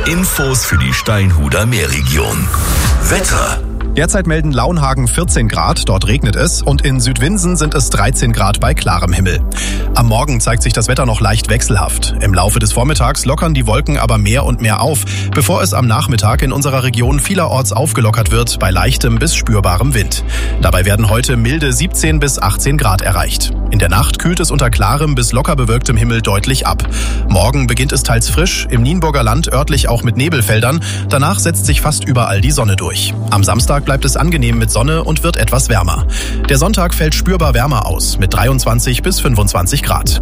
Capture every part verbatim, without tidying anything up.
Infos für die Steinhuder Meerregion. Wetter. Derzeit melden Launhagen vierzehn Grad, dort regnet es, und in Südwinsen sind es dreizehn Grad bei klarem Himmel. Am Morgen zeigt sich das Wetter noch leicht wechselhaft. Im Laufe des Vormittags lockern die Wolken aber mehr und mehr auf, bevor es am Nachmittag in unserer Region vielerorts aufgelockert wird bei leichtem bis spürbarem Wind. Dabei werden heute milde siebzehn bis achtzehn Grad erreicht. In der Nacht kühlt es unter klarem bis locker bewölktem Himmel deutlich ab. Morgen beginnt es teils frisch, im Nienburger Land örtlich auch mit Nebelfeldern. Danach setzt sich fast überall die Sonne durch. Am Samstag bleibt es angenehm mit Sonne und wird etwas wärmer. Der Sonntag fällt spürbar wärmer aus mit dreiundzwanzig bis fünfundzwanzig Grad.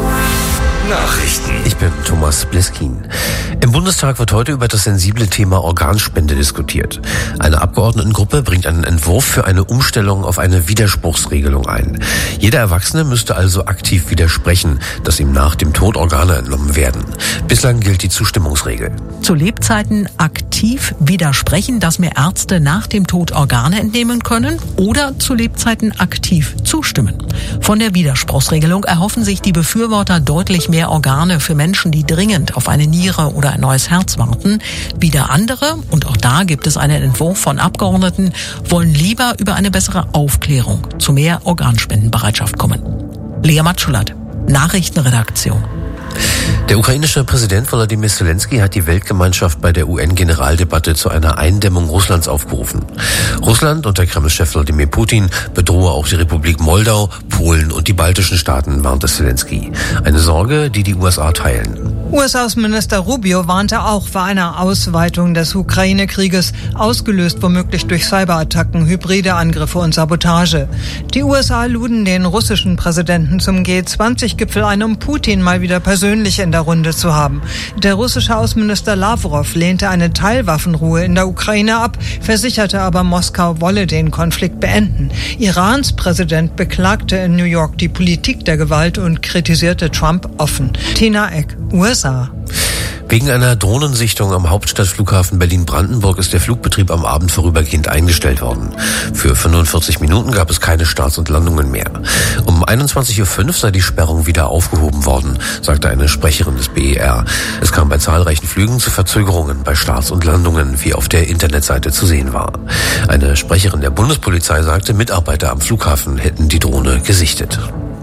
Nachrichten. Ich bin Thomas Bleskin. Im Bundestag wird heute über das sensible Thema Organspende diskutiert. Eine Abgeordnetengruppe bringt einen Entwurf für eine Umstellung auf eine Widerspruchsregelung ein. Jeder Erwachsene müsste also aktiv widersprechen, dass ihm nach dem Tod Organe entnommen werden. Bislang gilt die Zustimmungsregel. Zu Lebzeiten aktiv widersprechen, dass mir Ärzte nach dem Tod Organe entnehmen können, oder zu Lebzeiten aktiv zustimmen. Von der Widerspruchsregelung erhoffen sich die Befürworter deutlich mehr Organe für Menschen, die dringend auf eine Niere oder ein neues Herz warten. Wieder andere, und auch da gibt es einen Entwurf von Abgeordneten, wollen lieber über eine bessere Aufklärung zu mehr Organspendenbereitschaft kommen. Lea Matschulat, Nachrichtenredaktion. Der ukrainische Präsident Volodymyr Zelensky hat die Weltgemeinschaft bei der U N-Generaldebatte zu einer Eindämmung Russlands aufgerufen. Russland und der Kremlchef Wladimir Putin bedrohe auch die Republik Moldau, Polen und die baltischen Staaten, warnte Zelensky. Eine Sorge, die die U S A teilen. U S-Außenminister Rubio warnte auch vor einer Ausweitung des Ukraine-Krieges, ausgelöst womöglich durch Cyberattacken, hybride Angriffe und Sabotage. Die U S A luden den russischen Präsidenten zum G zwanzig Gipfel ein, um Putin mal wieder persönlich in der Runde zu haben. Der russische Außenminister Lavrov lehnte eine Teilwaffenruhe in der Ukraine ab, versicherte aber, Moskau wolle den Konflikt beenden. Irans Präsident beklagte in New York die Politik der Gewalt und kritisierte Trump offen. Tina Eck, U S A. Wegen einer Drohnensichtung am Hauptstadtflughafen Berlin-Brandenburg ist der Flugbetrieb am Abend vorübergehend eingestellt worden. Für fünfundvierzig Minuten gab es keine Starts und Landungen mehr. Um einundzwanzig Uhr fünf sei die Sperrung wieder aufgehoben worden, sagte eine Sprecherin des B E R. Es kam bei zahlreichen Flügen zu Verzögerungen bei Starts und Landungen, wie auf der Internetseite zu sehen war. Eine Sprecherin der Bundespolizei sagte, Mitarbeiter am Flughafen hätten die Drohne gesichtet.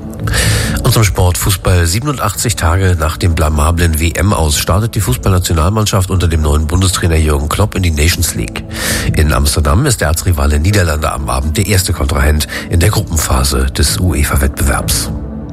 Und zum Sport. Fußball. siebenundachtzig Tage nach dem blamablen W M-Aus startet die Fußballnationalmannschaft unter dem neuen Bundestrainer Jürgen Klopp in die Nations League. In Amsterdam ist der Erzrivale Niederlande am Abend der erste Kontrahent in der Gruppenphase des UEFA-Wettbewerbs.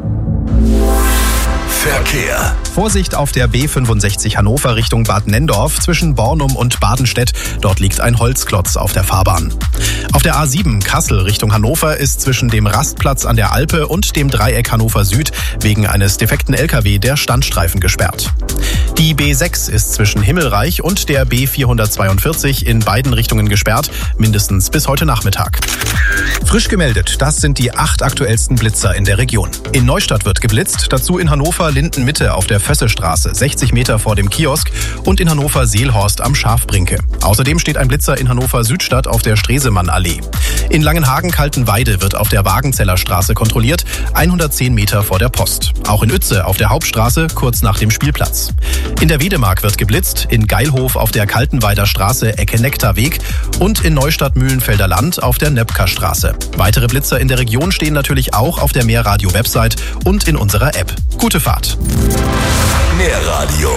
Verkehr. Vorsicht auf der B fünfundsechzig Hannover Richtung Bad Nenndorf zwischen Bornum und Badenstedt. Dort liegt ein Holzklotz auf der Fahrbahn. Auf der A sieben Kassel Richtung Hannover ist zwischen dem Rastplatz an der Alpe und dem Dreieck Hannover Süd wegen eines defekten L K W der Standstreifen gesperrt. Die B sechs ist zwischen Himmelreich und der B vierhundertzweiundvierzig in beiden Richtungen gesperrt, mindestens bis heute Nachmittag. Frisch gemeldet, das sind die acht aktuellsten Blitzer in der Region. In Neustadt wird geblitzt, dazu in Hannover Linden-Mitte auf der Fössestraße, sechzig Meter vor dem Kiosk, und in Hannover Seelhorst am Schafbrinke. Außerdem steht ein Blitzer in Hannover Südstadt auf der Stresemann-Allee. In Langenhagen-Kaltenweide wird auf der Wagenzeller Straße kontrolliert, hundertzehn Meter vor der Post. Auch in Uetze auf der Hauptstraße, kurz nach dem Spielplatz. In der Wedemark wird geblitzt, in Geilhof auf der Kaltenweider Straße, Ecke Nektarweg, und in Neustadt-Mühlenfelder Land auf der Nepka-Straße. Weitere Blitzer in der Region stehen natürlich auch auf der Mehrradio-Website und in unserer App. Gute Fahrt. Mehrradio.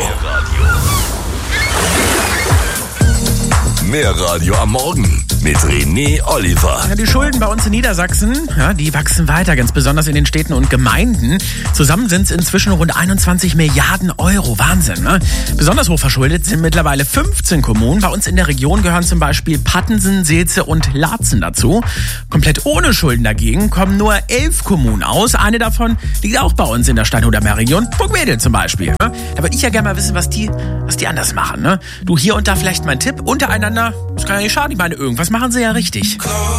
Mehrradio am Morgen mit René Oliver. Ja, die Schulden bei uns in Niedersachsen, ja, die wachsen weiter, ganz besonders in den Städten und Gemeinden. Zusammen sind es inzwischen rund einundzwanzig Milliarden Euro. Wahnsinn, ne? Besonders hoch verschuldet sind mittlerweile fünfzehn Kommunen. Bei uns in der Region gehören zum Beispiel Pattensen, Seelze und Laatzen dazu. Komplett ohne Schulden dagegen kommen nur elf Kommunen aus. Eine davon liegt auch bei uns in der Steinhuder Meerregion, Burgwedel zum Beispiel. Ne? Da würde ich ja gerne mal wissen, was die, was die anders machen. Ne? Du, hier und da vielleicht mal ein Tipp untereinander. Das kann ja nicht schaden. Ich meine, irgendwas machen sie ja richtig.